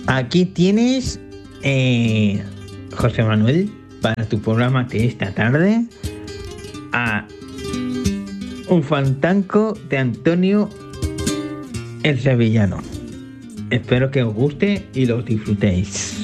Aquí tienes, José Manuel, para tu programa de esta tarde, a un fandango de Antonio el Sevillano. Espero que os guste y lo disfrutéis.